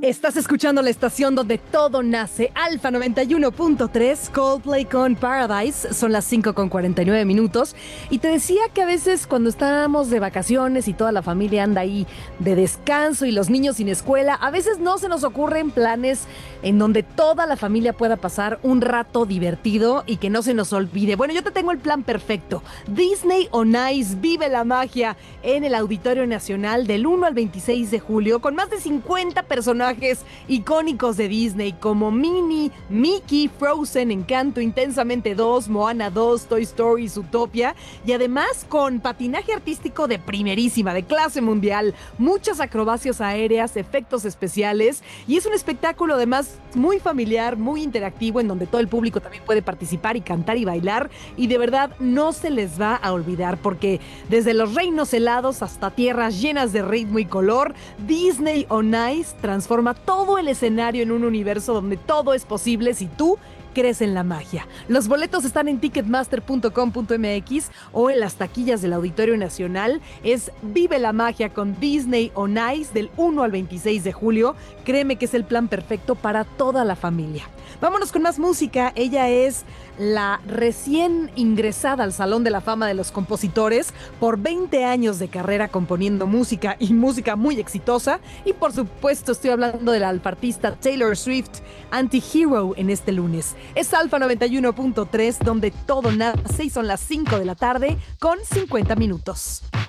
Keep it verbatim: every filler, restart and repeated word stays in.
Estás escuchando la estación donde todo nace, Alfa noventa y uno punto tres, Coldplay con Paradise. Son las cinco con cuarenta y nueve minutos. Y te decía que a veces cuando estamos de vacaciones y toda la familia anda ahí de descanso y los niños sin escuela, a veces no se nos ocurren planes en donde toda la familia pueda pasar un rato divertido y que no se nos olvide. Bueno, yo te tengo el plan perfecto. Disney on Ice, vive la magia en el Auditorio Nacional del uno al veintiséis de julio con más de cincuenta personajes icónicos de Disney como Minnie, Mickey, Frozen, Encanto, Intensamente dos, Moana dos, Toy Story, Zootopia, y además con patinaje artístico de primerísima, de clase mundial, muchas acrobacias aéreas, efectos especiales, y es un espectáculo además muy familiar, muy interactivo, en donde todo el público también puede participar y cantar y bailar, y de verdad no se les va a olvidar, porque desde los reinos helados hasta tierras llenas de ritmo y color, Disney on Ice transforma todo el escenario en un universo donde todo es posible si tú crees en la magia. Los boletos están en ticketmaster punto com punto m x o en las taquillas del Auditorio Nacional. Es Vive la Magia con Disney on Ice del uno al veintiséis de julio. Créeme que es el plan perfecto para toda la familia. Vámonos con más música. Ella es la recién ingresada al Salón de la Fama de los Compositores por veinte años de carrera componiendo música y música muy exitosa. Y por supuesto estoy hablando de la alfartista Taylor Swift, Anti-Hero, en este lunes. Es Alfa noventa y uno punto tres, donde todo nace, y son las cinco de la tarde con cincuenta minutos.